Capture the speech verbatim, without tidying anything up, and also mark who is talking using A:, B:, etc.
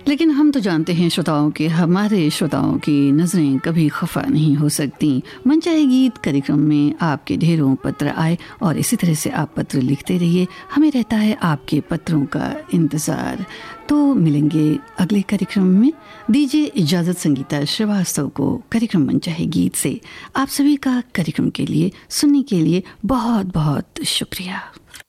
A: लेकिन हम तो जानते हैं श्रोताओं के हमारे श्रोताओं की नज़रें कभी खफा नहीं हो सकती। मनचाहे गीत कार्यक्रम में आपके ढेरों पत्र आए और इसी तरह से आप पत्र लिखते रहिए, हमें रहता है आपके पत्रों का इंतज़ार। तो मिलेंगे अगले कार्यक्रम में। दीजिए इजाज़त संगीता श्रीवास्तव को कार्यक्रम मनचाहे गीत से। आप सभी का कार्यक्रम के लिए सुनने के लिए बहुत बहुत शुक्रिया।